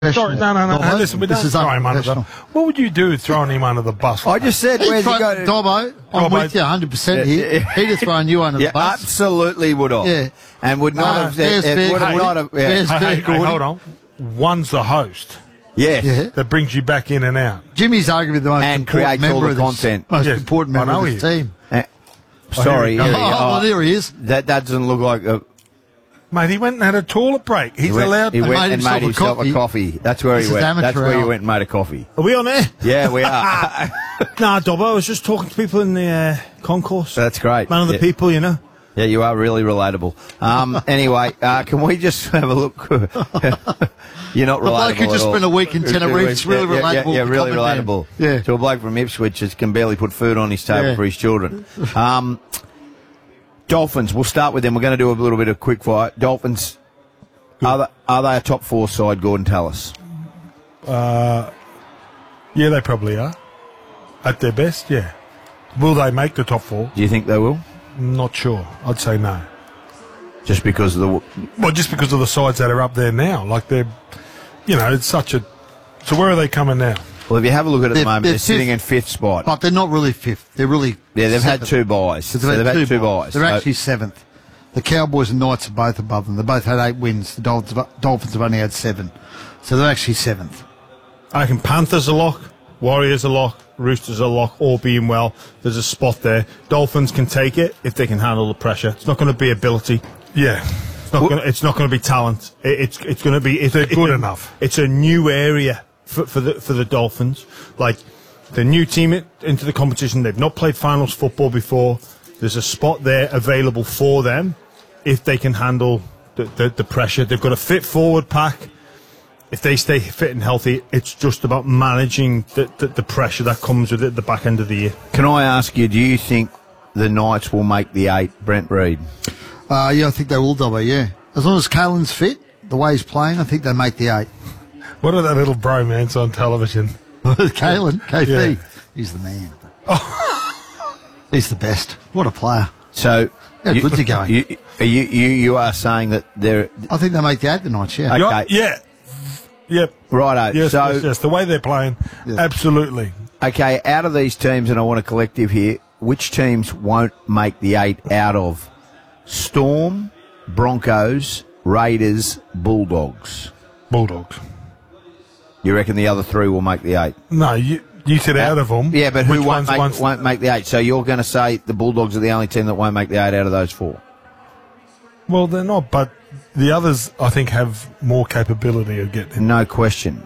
Sorry, no. Listen, we don't throw him under the... What would you do throwing him under the bus? I just said, where's he going? Dobbo, I'm with you 100% here. He'd have thrown you under the bus. Absolutely would have. Yeah. And would not have... Hey, hold on. One's the host. Yes. Yeah. That brings you back in and out. Jimmy's arguably the most And important creates all member the of content. Most Yes, important member I know of he the is. team. Sorry. Well, there he is. That doesn't look like a... Mate, he went and had a toilet break. He's allowed... He went made and made himself a coffee. That's where This he is went. That's amateur where he hour. went and made a coffee. Are we on air? Yeah, we are. Nah, Dobbo, I was just talking to people in the concourse. That's great. Man of the people, you know. Yeah, you are really relatable. Anyway, can we just have a look? You're not relatable. The bloke who at just all. spent a week in Tenerife, really relatable. Yeah, really Comment relatable. man. Yeah. To a bloke from Ipswich that can barely put food on his table for his children. Dolphins, we'll start with them. We're going to do a little bit of quick fire. Dolphins, are they a top 4 side, Gordon Tallis? Yeah, they probably are. At their best, yeah. Will they make the top 4? Do you think they will? Not sure. I'd say no. Just because of the... Well, just because of the sides that are up there now. Like, they're... You know, it's such a... So where are they coming now? Well, if you have a look at it at the moment, they're they're sitting in 5th spot. But they're not really 5th. They're really... Yeah, they've had seventh. 2 buys. So They've had two buys. They're actually 7th. The Cowboys and Knights are both above them. They both had 8 wins. The Dolphins have only had 7. So they're actually 7th. I reckon Panthers a lock, Warriors a lock, Roosters a lock, all being well. There's a spot there. Dolphins can take it if they can handle the pressure. It's not going to be ability. Yeah. It's not going to be talent. It's going to be... They're good enough. It's a new area for the Dolphins. Like, the new team into the competition. They've not played finals football before. There's a spot there available for them if they can handle the pressure. They've got a fit forward pack. If they stay fit and healthy, it's just about managing the pressure that comes with it at the back end of the year. Can I ask you, do you think the Knights will make the 8, Brent Reid? Yeah, I think they will, Dobbo, yeah. As long as Kalen's fit, the way he's playing, I think they make the 8. What are that little bromance on television? Kalen, KP, Yeah. he's the man. He's the best. What a player. So... How good's he going? You are saying that they're... I think they make the 8 tonight, yeah. Okay. Yeah. Yep. Righto. Yes, so, yes. The way they're playing, absolutely. okay, out of these teams, and I want a collective here, which teams won't make the 8 out of Storm, Broncos, Raiders, Bulldogs? Bulldogs. You reckon the other 3 will make the 8? No, you said out of them. Yeah, but who Which won't ones make the 8? So you're going to say the Bulldogs are the only team that won't make the 8 out of those 4? Well, they're not, but the others, I think, have more capability of getting. No question.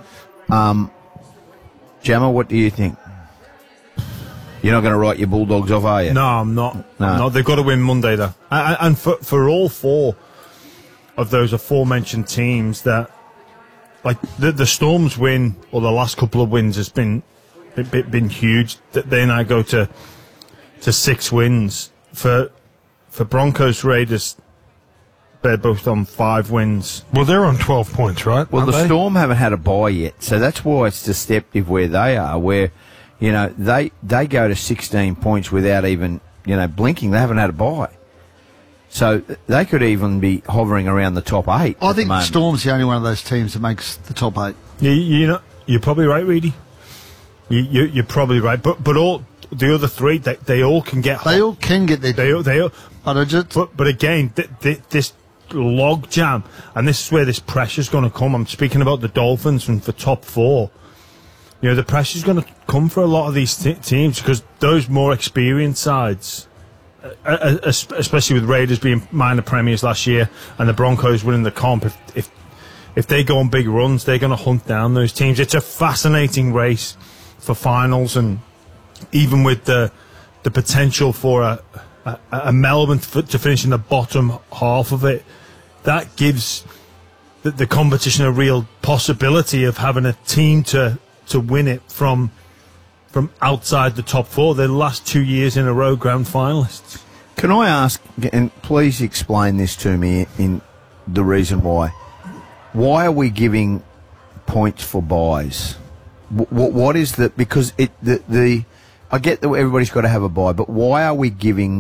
Gemma, what do you think? You're not going to write your Bulldogs off, are you? No, I'm not. No. I'm not. They've got to win Monday, though. And for all 4 of those aforementioned teams, that like the Storms win, or the last couple of wins, has been huge. That they now go to 6 wins. For Broncos, Raiders, they're both on 5 wins. Well, they're on 12 points, right? Well, Aren't the they? Storm haven't had a bye yet, so that's why it's deceptive where they are, where, you know, they go to 16 points without even, you know, blinking. They haven't had a bye. So they could even be hovering around the top 8. I think Storm's the only one of those teams that makes the top 8. You know, you're probably right, Reedy. You're probably right. But all the other 3, they all can get hot. They all can get their... They all. But again, this log jam, and this is where this pressure's going to come. I'm speaking about the Dolphins and for top 4. You know, the pressure's going to come for a lot of these teams because those more experienced sides, especially with Raiders being minor premiers last year and the Broncos winning the comp, if they go on big runs, they're going to hunt down those teams. It's a fascinating race for finals, and even with the potential for a Melbourne to finish in the bottom half of it, that gives the competition a real possibility of having a team to win it from outside the top 4. They're the last 2 years in a row grand finalists. Can I ask, and please explain this to me in the reason why. Why are we giving points for buys? What is the... Because I get that everybody's got to have a buy, but why are we giving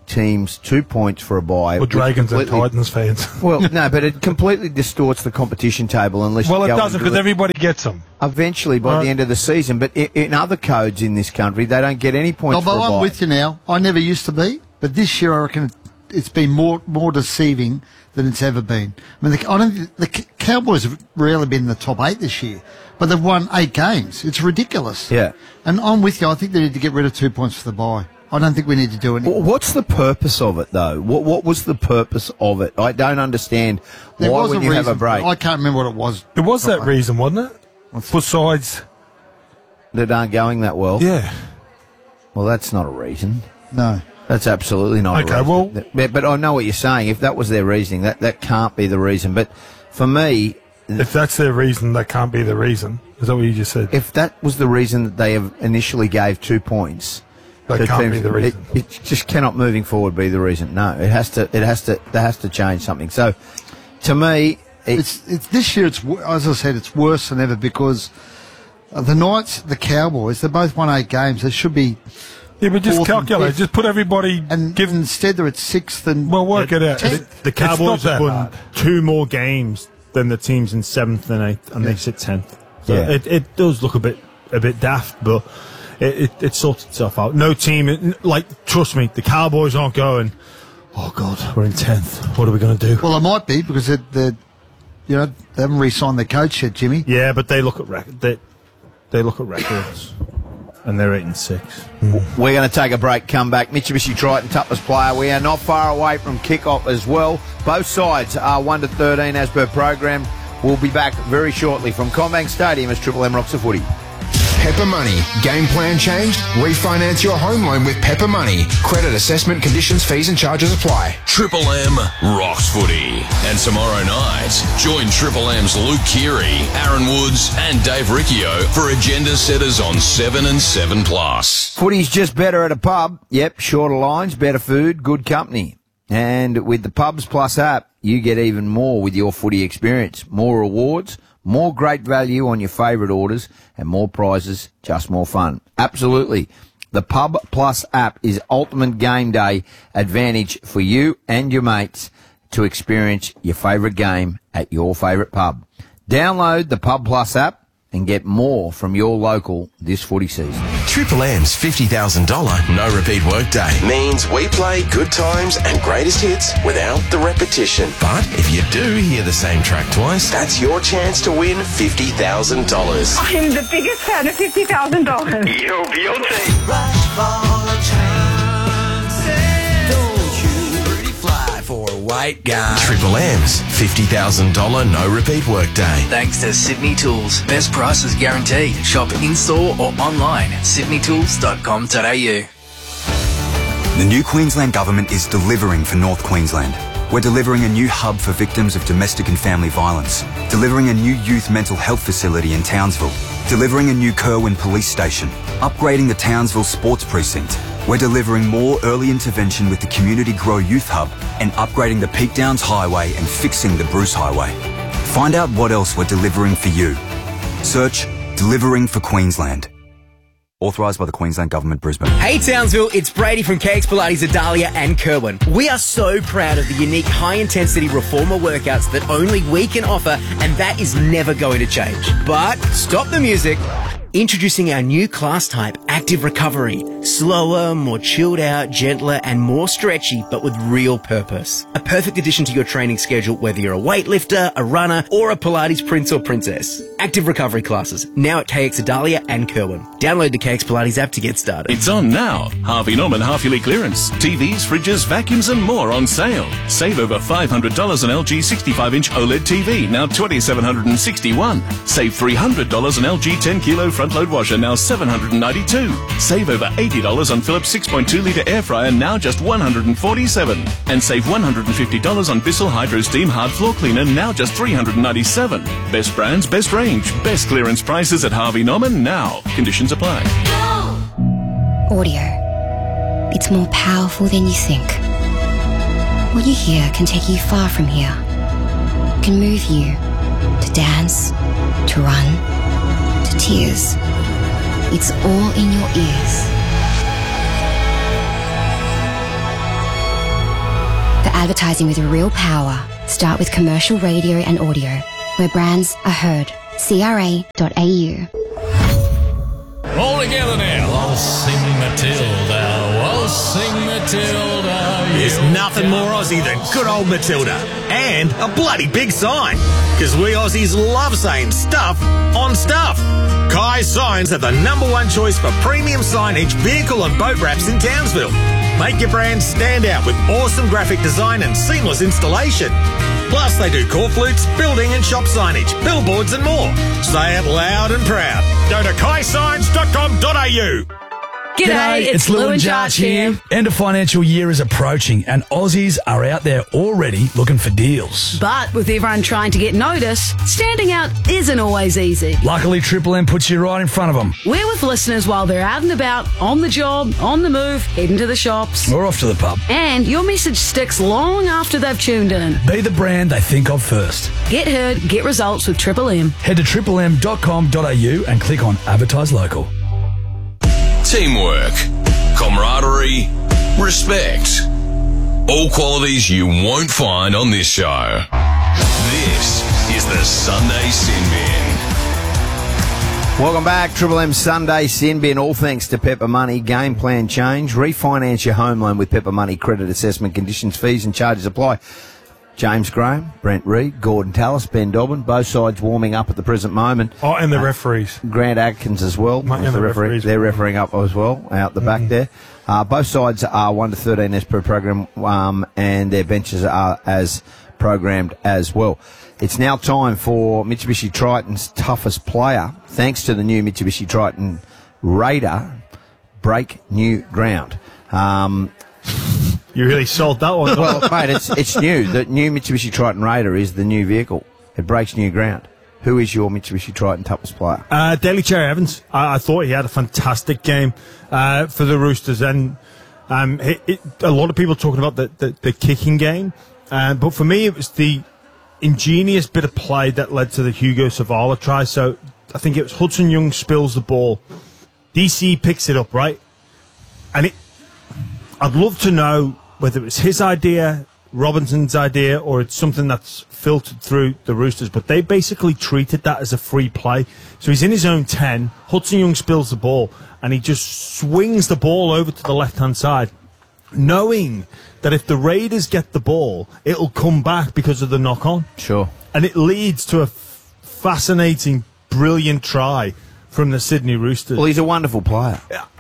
teams 2 points for a bye. Well, Dragons and Titans fans. Well, no, but it completely distorts the competition table unless Well, you it go doesn't and because everybody gets them. eventually by the end of the season. But in other codes in this country, they don't get any points No, for but a bye. I'm with you now. I never used to be, but this year I reckon it's been more deceiving than it's ever been. I mean, the Cowboys have rarely been in the top 8 this year, but they've won 8 games. It's ridiculous. Yeah. And I'm with you. I think they need to get rid of 2 points for the bye. I don't think we need to do anything. What's the purpose of it, though? What was the purpose of it? I don't understand There why was when a you have a reason. break I can't remember what it was. It was that reason, wasn't it? Besides, that aren't going that well. yeah. Well, that's not a reason. No. That's absolutely not Okay, a reason. well- But I know what you're saying. If that was their reasoning, that can't be the reason. But for me, If that's their reason, that can't be the reason. Is that what you just said? if that was the reason that they have initially gave 2 points, That to can't teams, be the reason. It just cannot moving forward be the reason. No, there has to change something. So, to me, It's this year. As I said, it's worse than ever because the Knights, the Cowboys, they both won 8 games. They should be. Yeah, but just fourth and calculate. fifth. Just put everybody. And instead, they're at 6th and. Well, work it out. The Cowboys that have won hard. 2 more games than the teams in 7th and 8th, and they sit 10th. So Yeah. it does look a bit daft, but it sorts itself out. No team, trust me, the Cowboys aren't going, oh God, we're in 10th. What are we going to do? Well, it might be because they haven't re-signed their coach yet, Jimmy. Yeah, but they look at they look at records, and they're 8-6. we're going to take a break, come back. Mitsubishi Triton toughest player. We are not far away from kick-off as well. Both sides are 1-13 as per program. We'll be back very shortly from Combank Stadium as Triple M rocks the footy. Pepper Money. Game plan changed? Refinance your home loan with Pepper Money. Credit assessment, conditions, fees and charges apply. Triple M rocks footy. And tomorrow night, join Triple M's Luke Keary, Aaron Woods and Dave Riccio for Agenda Setters on 7 and 7+. Footy's just better at a pub. Yep, shorter lines, better food, good company. And with the Pubs Plus app, you get even more with your footy experience. More rewards, more great value on your favourite orders, and more prizes, just more fun. Absolutely. The Pub Plus app is ultimate game day advantage for you and your mates to experience your favourite game at your favourite pub. Download the Pub Plus app and get more from your local this footy season. Triple M's $50,000 no repeat workday means we play good times and greatest hits without the repetition. But if you do hear the same track twice, That's your chance to win $50,000. I'm the biggest fan of $50,000. You're guilty. for a white guy. Triple M's $50,000 no repeat workday. Thanks to Sydney Tools. Best prices guaranteed. Shop in-store or online at sydneytools.com.au. The new Queensland Government is delivering for North Queensland. We're delivering a new hub for victims of domestic and family violence, delivering a new youth mental health facility in Townsville, delivering a new Kerwin police station, upgrading the Townsville sports precinct. We're delivering more early intervention with the Community Grow Youth Hub and upgrading the Peak Downs Highway and fixing the Bruce Highway. Find out what else we're delivering for you. Search Delivering for Queensland. Authorised by the Queensland Government, Brisbane. Hey Townsville, it's Brady from KX Pilates, Adalia and Kerwin. We are so proud of the unique high-intensity reformer workouts that only we can offer, and that is never going to change. But stop the music. Introducing our new class type, Active Recovery. Slower, more chilled out, gentler and more stretchy, but with real purpose. A perfect addition to your training schedule, whether you're a weightlifter, a runner, or a Pilates prince or princess. Active Recovery classes, now at KX Adalia and Kerwin. Download the KX Pilates app to get started. It's on now. Harvey Norman half-yearly clearance. TVs, fridges, vacuums and more on sale. Save over $500 on LG 65-inch OLED TV, now $2,761. Save $300 on LG 10-kilo front-load washer, now $792. Save over $80 on Philips 6.2-litre air fryer, now just $147. And save $150 on Bissell Hydro Steam hard floor cleaner, now just $397. Best brands, best range, best clearance prices at Harvey Norman now. Conditions apply. Audio. It's more powerful than you think. What you hear can take you far from here. Can move you to dance, to run, to tears. It's all in your ears. Advertising with real power. Start with commercial radio and audio, where brands are heard. CRA.au. All together now. Waltzing Matilda, waltzing Matilda. There's nothing more Aussie than good old Matilda. And a bloody big sign. Because we Aussies love saying stuff on stuff. Kai Signs are the #1 choice for premium signage, vehicle and boat wraps in Townsville. Make your brand stand out with awesome graphic design and seamless installation. Plus, they do call flutes, building and shop signage, billboards and more. Say it loud and proud. Go to kaisigns.com.au. G'day, it's Lou and Jarch here. End of financial year is approaching and Aussies are out there already looking for deals. But with everyone trying to get noticed, standing out isn't always easy. Luckily, Triple M puts you right in front of them. We're with listeners while they're out and about, on the job, on the move, heading to the shops. Or off to the pub. And your message sticks long after they've tuned in. Be the brand they think of first. Get heard, get results with Triple M. Head to triplem.com.au and click on Advertise Local. Teamwork, camaraderie, respect. All qualities you won't find on this show. This is the Sunday Sin Bin. Welcome back. Triple M Sunday Sin Bin, all thanks to Pepper Money. Game plan change. Refinance your home loan with Pepper Money. Credit assessment conditions, fees and charges apply. James Graham, Brent Reid, Gordon Tallis, Ben Dobbin, both sides warming up at the present moment. Oh, and the referees. Grant Atkins as well. And the referees. They're refereeing up as well, out the back there. Both sides are 1 to 13 as per program, and their benches are as programmed as well. It's now time for Mitsubishi Triton's toughest player. Thanks to the new Mitsubishi Triton Raider, break new ground. You really sold that one. Well, mate, it's new. The new Mitsubishi Triton Raider is the new vehicle. It breaks new ground. Who is your Mitsubishi Triton toughest player? Daly Cherry Evans. I thought he had a fantastic game for the Roosters, and a lot of people talking about the kicking game, but for me it was the ingenious bit of play that led to the Hugo Savala try. So I think it was Hudson Young spills the ball, DC picks it up, right, and I'd love to know whether it was his idea, Robinson's idea, or it's something that's filtered through the Roosters, but they basically treated that as a free play. So he's in his own 10, Hudson Young spills the ball, and he just swings the ball over to the left-hand side, knowing that if the Raiders get the ball, it'll come back because of the knock-on. Sure. And it leads to a fascinating, brilliant try from the Sydney Roosters. Well, he's a wonderful player.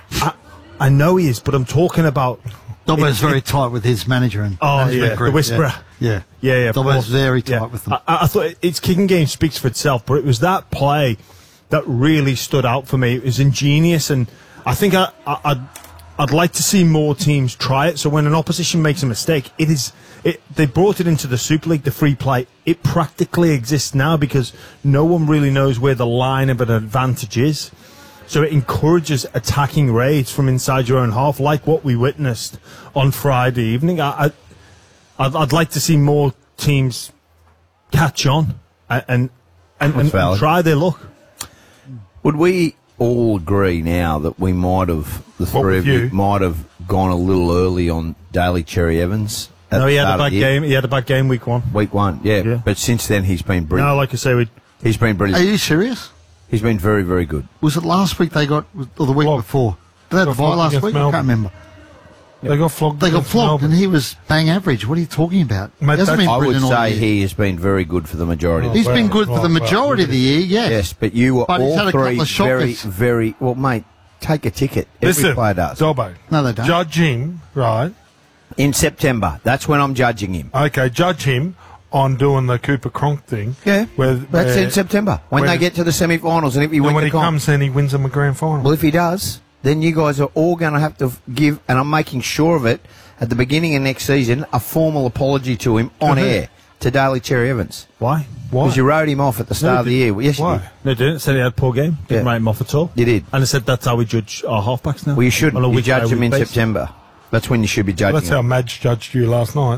I know he is, but I'm talking about... Dobbo's very tight with his manager and the Whisperer. Yeah. Dobbo's very tight with them. I thought its kicking game speaks for itself, but it was that play that really stood out for me. It was ingenious, and I think I'd like to see more teams try it. So when an opposition makes a mistake, they brought it into the Super League, the free play. It practically exists now because no one really knows where the line of an advantage is. So it encourages attacking raids from inside your own half, like what we witnessed on Friday evening. I'd like to see more teams catch on and try their luck. Would we all agree now that we might have, the three of you might have gone a little early on Daly Cherry Evans? No, he had a bad game. He had a bad game week 1. Week 1, yeah. But since then he's been brilliant. No, like I say, he's been brilliant. Are you serious? He's been very, very good. Was it last week they got, or the week before? Did they have a bye last week? I can't remember. They got flogged. They got flogged, and he was bang average. What are you talking about? Mate, I would say he has been very good for the majority. He's been good for the majority of the year, yes. Yes, but you were all three very, very... Well, mate, take a ticket. Every player does. Dobbo. No, they don't. Judge him, right? In September. That's when I'm judging him. Okay, judge him on doing the Cooper Cronk thing. Yeah, that's in September, when they get to the semi-finals, and if he wins when he comes in, he wins them a grand final. Well, if he does, then you guys are all going to have to give, and I'm making sure of it, at the beginning of next season, a formal apology to him on air, to Daly Cherry Evans. Why? Because you wrote him off at the start of the year. Yes, why? You did. No, you didn't. Said he had a poor game. Didn't write him off at all. You did. And I said that's how we judge our halfbacks now. Well, you shouldn't. You judge them in September. That's when you should be judging. That's how Madge judged you last night.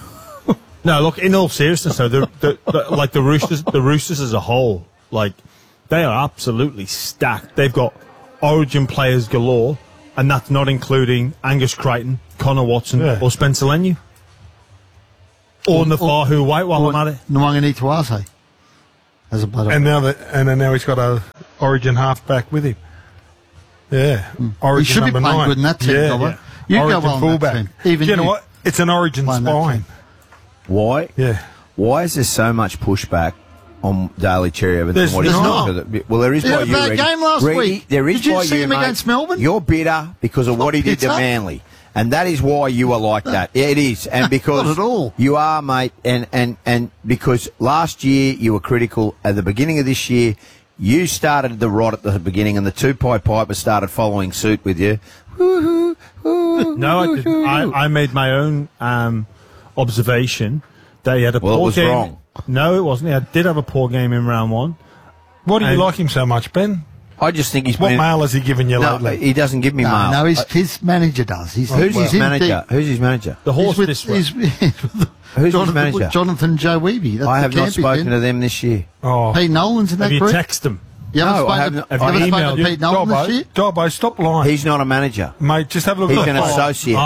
No, look, in all seriousness, though, the Roosters as a whole, like, they are absolutely stacked. They've got Origin players galore, and that's not including Angus Crichton, Connor Watson, or Spencer Leniu. Or Nafahu White while I'm at it. Nwangani Tuase. As a blood. And now he's got a Origin halfback with him. Yeah. Origin He should be number playing 9. good in that team, Yeah, Dobber. yeah. You Origin go well in fullback. that team. Even Do you know you what? It's an Origin playing that spine. team. Why? Yeah. Why is there so much pushback on Daly Cherry Evans? There's not. Well, there is He by had a you, bad Reggie. game last Reggie, week. There is Did you by see you, him mate. against Melbourne? You're bitter because of what he did to bitter. Manly. And that is why you are like that. Yeah, it is. And because Not at all. you are, mate, and because last year you were critical at the beginning of this year, you started the rot at the beginning and the two Pied Pipers started following suit with you. No, I didn't. I made my own observation that he had a Well, it poor was game. wrong. No, it wasn't. He did have a poor game in round 1. Why do you And- like him so much, Ben? I just think he's What been... mail has he given you No, lately? he doesn't give me mail. No, his manager does. He's Who's he's his in manager? deep. Who's his manager? The horse He's this with, week. he's with Who's his manager? Jonathan Joe Weeby. That's I the have not camp he's spoken in. to them this year. Oh. Pete Nolan's in that Have you group. texted him? You haven't No, I spoken haven't. to, Have you haven't I spoken emailed to you? Pete Nolan this year? Dobbo, stop lying. He's not a manager. Mate, just have a look He's at the an file. associate.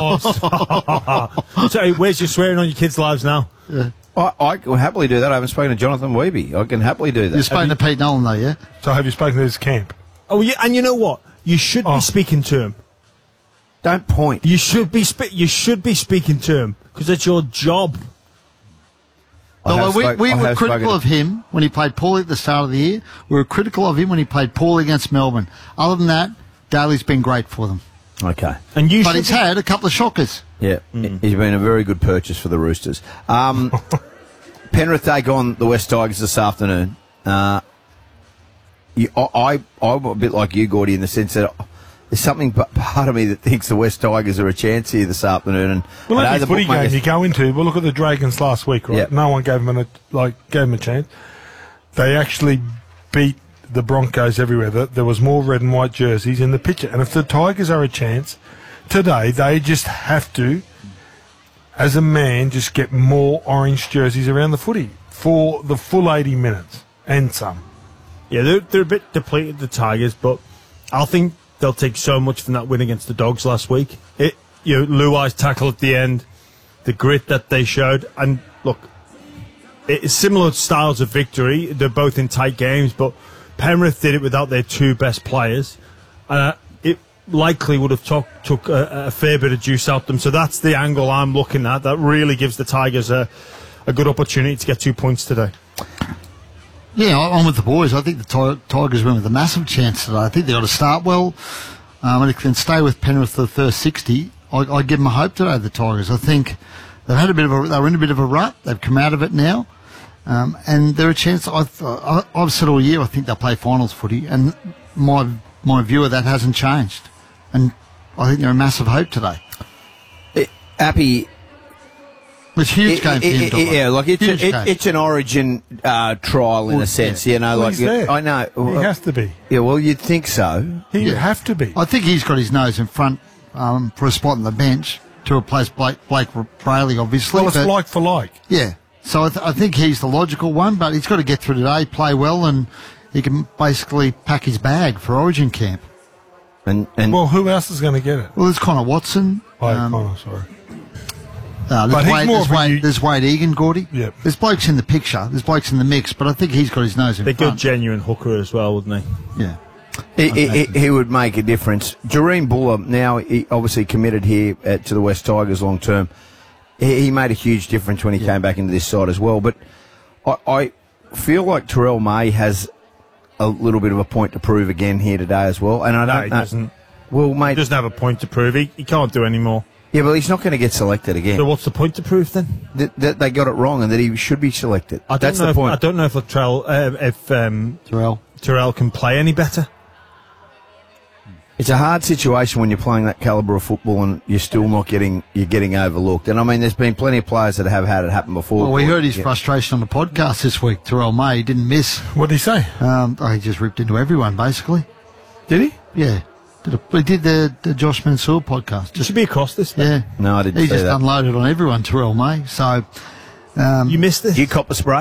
Oh, so where's your swearing on your kids' lives now? I can happily do that. I haven't spoken to Jonathan Weeby. I can happily do that. You've spoken to Pete Nolan, though, yeah? So have you spoken to his camp? Oh, yeah, and you know what? You should be speaking to him. Don't point. You should be speaking to him because it's your job. We were critical of him when he played poorly at the start of the year. We were critical of him when he played poorly against Melbourne. Other than that, Daly's been great for them. Okay. And but he's had a couple of shockers. Yeah, he's been a very good purchase for the Roosters. Penrith take on the West Tigers this afternoon. I'm a bit like you, Gordy, in the sense that there's something part of me that thinks the West Tigers are a chance here this afternoon. And Well, I know every the footy game bookmakers- you go into, well, look at the Dragons last week, right? Yep. No one gave them a chance. They actually beat the Broncos everywhere. There was more red and white jerseys in the picture. And if the Tigers are a chance today, they just have to, as a man, just get more orange jerseys around the footy for the full 80 minutes and some. Yeah, they're a bit depleted, the Tigers, but I think they'll take so much from that win against the Dogs last week. Luai's tackle at the end, the grit that they showed, and look, it's similar styles of victory. They're both in tight games, but Penrith did it without their two best players. It likely would have took a fair bit of juice out them. So that's the angle I'm looking at. That really gives the Tigers a good opportunity to get 2 points today. Yeah, I'm with the boys. I think the Tigers win with a massive chance today. I think they got to start well. And if they can stay with Penrith for the first 60, I give them a hope today, the Tigers. I think they've had they were in a bit of a rut. They've come out of it now. And they're a chance. I've said all year I think they'll play finals footy, and my view of that hasn't changed. And I think they're a massive hope today. Appy, it's a huge game for him, Dobbo. Yeah, like Huge game. it's an Origin trial in a sense, you know. Well, like he's there. I know He has to be. Yeah, well, you'd think so. He'd have to be. I think he's got his nose in front for a spot on the bench to replace Blake Brayley, obviously. Well, it's like for like. Yeah. So I think he's the logical one, but he's got to get through today, play well, and he can basically pack his bag for Origin camp. And well, who else is going to get it? Well, there's Connor Watson. Connor, sorry. There's Wade Egan, Gordy. Yep. There's blokes in the picture. There's blokes in the mix, but I think he's got his nose in They're front. good, genuine hooker as well, wouldn't they? Yeah. He would make a difference. Jareen Buller, now he obviously committed here to the West Tigers long term. He made a huge difference when he came back into this side as well. But I feel like Terrell May has a little bit of a point to prove again here today as well. And I don't know. He doesn't. Well, mate, He doesn't have a point to prove. He can't do any more. Yeah, but he's not going to get selected again. So what's the point to prove then? That they got it wrong and that he should be selected. That's the point. I don't know if Terrell can play any better. It's a hard situation when you're playing that calibre of football and you're still not getting overlooked. And I mean, there's been plenty of players that have had it happen before. Well, we heard his frustration on the podcast this week. Terrell May didn't miss. What did he say? He just ripped into everyone, basically. Did he? Yeah. He did the Josh Mansour podcast. It should be across this. Yeah. No, I didn't He see just that. unloaded on everyone, Terrell May. So you missed it. You cop the spray?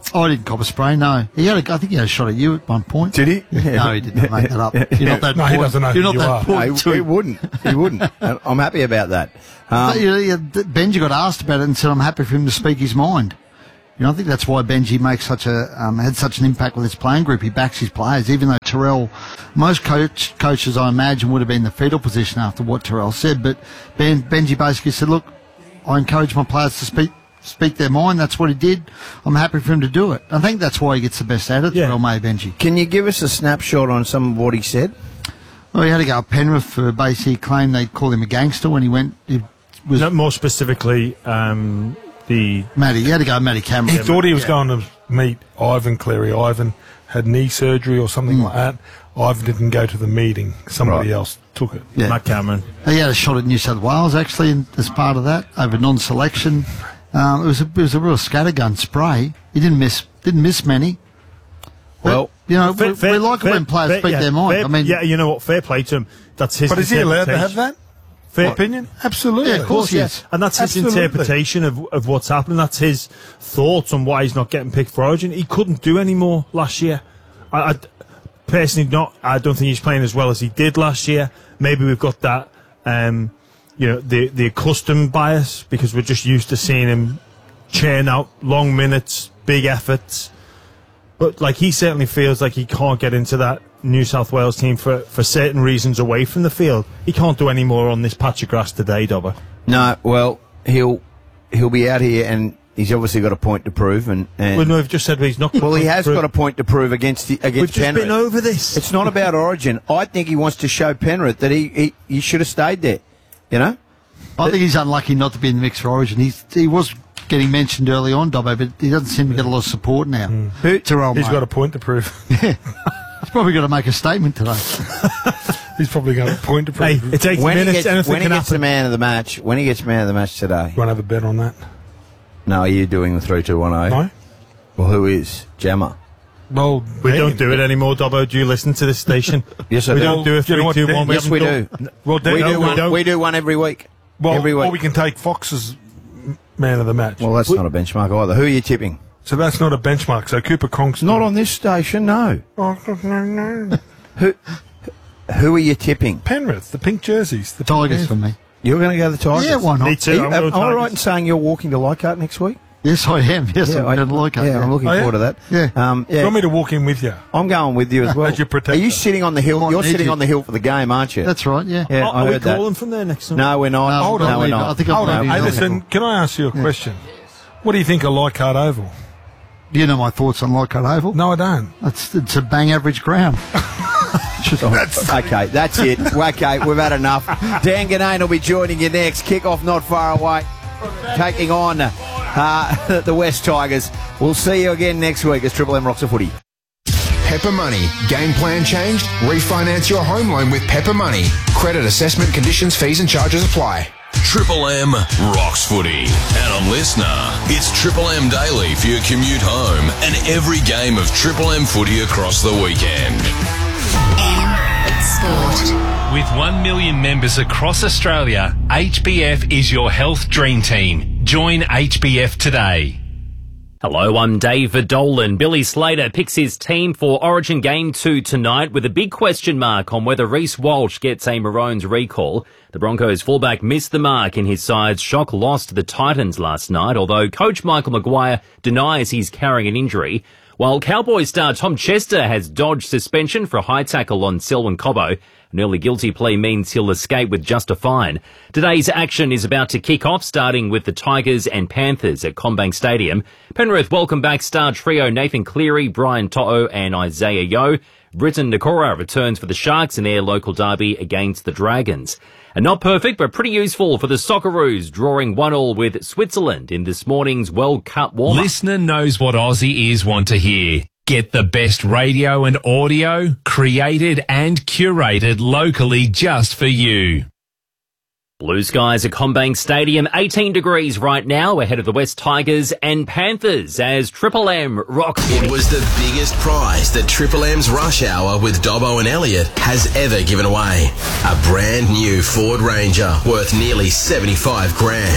I didn't cop a spray, no. I think he had a shot at you at one point. Did he? No, he didn't make that up. You're not that No, he doesn't know You're who not you that are. point. No, he wouldn't. He wouldn't. And I'm happy about that. But, Benji got asked about it and said, I'm happy for him to speak his mind. I think that's why Benji makes had such an impact with his playing group. He backs his players, even though Terrell, most coaches I imagine would have been in the fetal position after what Terrell said. But Benji basically said, look, I encourage my players to speak their mind. That's what he did. I'm happy for him to do it. I think that's why he gets the best out of it, Terrell May, Benji. Can you give us a snapshot on some of what he said? Well, he had to go at Penrith for basically claim they called him a gangster when he went. Not more specifically, Matty. He had to go at Matty Cameron. He thought he was going to meet Ivan Cleary. Ivan had knee surgery or something like that. Ivan didn't go to the meeting. Somebody else took it. Yeah. Matt Cameron. He had a shot at New South Wales, actually, as part of that, over non-selection. It was a real scattergun spray. He didn't miss many. But, Well, we like it when players speak their mind. You know what? Fair play to him. That's his. But is he allowed to have that? Fair opinion? Absolutely. Yeah, of course he is. And that's his interpretation of what's happening. That's his thoughts on why he's not getting picked for Origin. He couldn't do any more last year. I personally I don't think he's playing as well as he did last year. Maybe we've got that, the accustomed bias because we're just used to seeing him churn out long minutes, big efforts. But he certainly feels like he can't get into that New South Wales team for certain reasons away from the field. He can't do any more on this patch of grass today, Dobber. No, well, he'll be out here and he's obviously got a point to prove. And well, no, we've just said he's not. Well, he has got a point to prove against We've just Penrith. been over this. It's not about Origin. I think he wants to show Penrith that he should have stayed there. I think he's unlucky not to be in the mix for Origin. He was getting mentioned early on, Dobbo, but he doesn't seem to get a lot of support now. Terrell He's May. got a point to prove. He's probably got to make a statement today. He's probably got a point to prove. Hey, it takes minutes. When he gets the man of the match, today. You want to have a bet on that? No, are you doing the 3-2-1-0? No. Well, who is? Jammer. Well, we don't do it anymore, Dobbo. Do you listen to this station? Yes, I do. We don't do a 3-2-1. Yes, we do. Well, we do one every week. Well, every week. Or we can take Fox's man of the match. Well, that's not a benchmark either. Who are you tipping? So that's not a benchmark. So Cooper Cronk. Not on this station, no. Oh, no. Who are you tipping? Penrith, the pink jerseys. The Tigers for me. You're going to go the Tigers? Yeah, why not? Me too. Am I right in saying you're walking to Leichhardt next week? Yes, I am. Yes, I'm going to Leichhardt. Yeah, I'm looking forward to that. Yeah. You want me to walk in with you? I'm going with you as well. As your protector. Are you sitting on the hill? You're sitting on the hill for the game, aren't you? That's right, yeah. Yeah, Are we calling from there next time? No, we're not. Hold on, we're not. I think Hold on. Hey, listen, can I ask you a question? What do you think of Leichhardt Oval? Do you know my thoughts on Leichhardt Oval? No, I don't. It's a bang average ground. Okay, that's it. Okay, we've had enough. Dan Ganane will be joining you next. Kickoff not far away. Taking on the West Tigers. We'll see you again next week as Triple M Rocks of Footy. Pepper Money. Game plan changed? Refinance your home loan with Pepper Money. Credit assessment conditions, fees and charges apply. Triple M rocks footy. And on Listener, it's Triple M Daily for your commute home and every game of Triple M footy across the weekend. Sport. With 1 million members across Australia, HBF is your health dream team. Join HBF today. Hello, I'm David Dolan. Billy Slater picks his team for Origin Game 2 tonight with a big question mark on whether Reece Walsh gets a Maroons recall. The Broncos fullback missed the mark in his side's shock loss to the Titans last night, although coach Michael Maguire denies he's carrying an injury. While Cowboys star Tom Chester has dodged suspension for a high tackle on Selwyn Cobbo. An early guilty plea means he'll escape with just a fine. Today's action is about to kick off, starting with the Tigers and Panthers at CommBank Stadium. Penrith welcome back star trio Nathan Cleary, Brian To'o and Isaiah Yeo. Britton Nakora returns for the Sharks in their local derby against the Dragons. And not perfect, but pretty useful for the Socceroos, drawing 1-1 with Switzerland in this morning's World Cup warm-up. Listener knows what Aussies want to hear. Get the best radio and audio created and curated locally just for you. Blue skies at CommBank Stadium, 18 degrees right now ahead of the West Tigers and Panthers as Triple M rocks. It was the biggest prize that Triple M's Rush Hour with Dobbo and Elliott has ever given away. A brand new Ford Ranger worth nearly $75,000.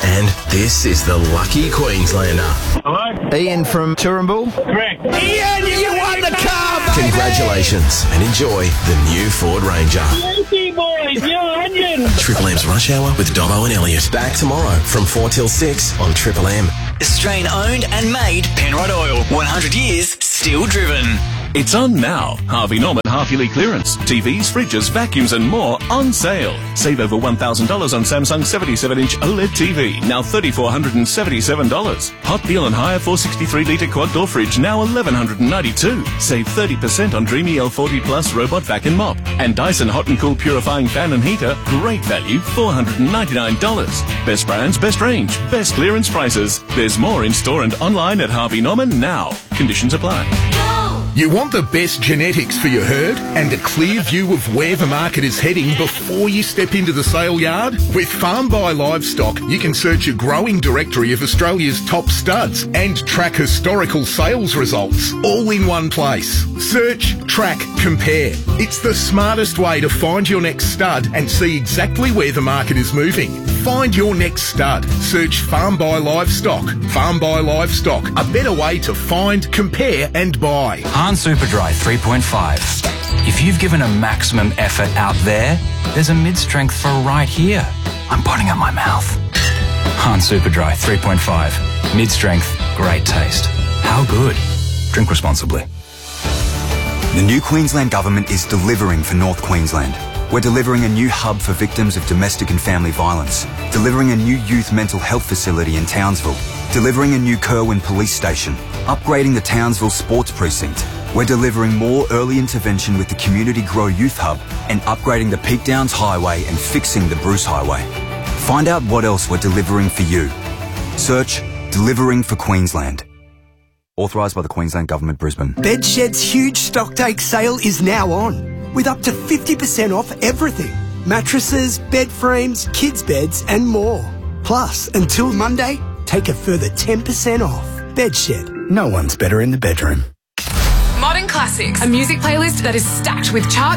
And this is the Lucky Queenslander. Hello? Ian from Turrumbul? Correct. Ian, you won the car! Congratulations and enjoy the new Ford Ranger. Lucky boys, you're a legend. Triple M's Rush Hour with Dobbo and Elliot. Back tomorrow from 4 till 6 on Triple M. Australian owned and made Penrod Oil. 100 years, still driven. It's on now. Harvey Norman half-yearly clearance. TVs, fridges, vacuums and more on sale. Save over $1,000 on Samsung 77-inch OLED TV, now $3,477. Hot Deal and Hire 463-litre quad-door fridge, now $1,192. Save 30% on Dreamy L40 Plus robot vacuum mop. And Dyson Hot and Cool purifying fan and heater, great value, $499. Best brands, best range, best clearance prices. There's more in store and online at Harvey Norman now. Conditions apply. You want the best genetics for your herd and a clear view of where the market is heading before you step into the sale yard? With Farm Buy Livestock, you can search a growing directory of Australia's top studs and track historical sales results all in one place. Search, track, compare. It's the smartest way to find your next stud and see exactly where the market is moving. Find your next stud. Search Farm Buy Livestock. Farm Buy Livestock, a better way to find, compare and buy. Han Superdry 3.5. If you've given a maximum effort out there, there's a mid-strength for right here. I'm putting up my mouth. Han Superdry 3.5. Mid-strength, great taste. How good? Drink responsibly. The new Queensland Government is delivering for North Queensland. We're delivering a new hub for victims of domestic and family violence, delivering a new youth mental health facility in Townsville, delivering a new Kerwin police station, upgrading the Townsville sports precinct. We're delivering more early intervention with the Community Grow Youth Hub and upgrading the Peak Downs Highway and fixing the Bruce Highway. Find out what else we're delivering for you. Search Delivering for Queensland. Authorised by the Queensland Government, Brisbane. Bedshed's huge stocktake sale is now on, with up to 50% off everything. Mattresses, bed frames, kids' beds and more. Plus, until Monday, take a further 10% off. Bedshed. No one's better in the bedroom. Modern Classics, a music playlist that is stacked with charts